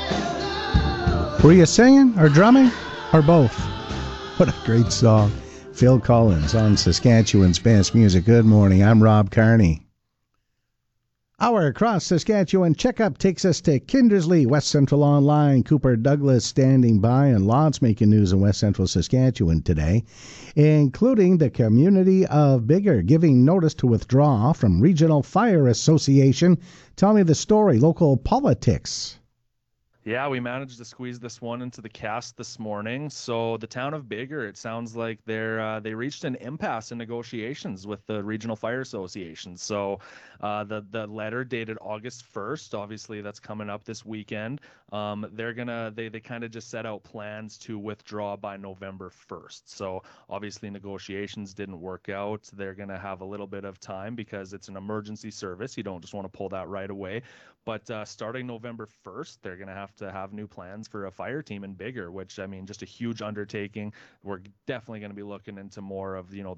Were you singing or drumming or both? What a great song. Phil Collins on Saskatchewan's Best Music. Good morning. I'm Rob Carney. Our Across Saskatchewan checkup takes us to Kindersley, West Central Online. Cooper Douglas standing by, and lots making news in West Central Saskatchewan today, including the community of Biggar giving notice to withdraw from Regional Fire Association. Tell me the story. Local politics. Yeah, we managed to squeeze this one into the cast this morning. So the town of Biggar, it sounds like they reached an impasse in negotiations with the Regional Fire Association. So the letter dated August 1st, obviously that's coming up this weekend. They kind of just set out plans to withdraw by November 1st. So obviously negotiations didn't work out. They're gonna have a little bit of time because it's an emergency service. You don't just want to pull that right away. But starting November 1st, they're going to have new plans for a fire team in Biggar, which, I mean, just a huge undertaking. We're definitely going to be looking into more of,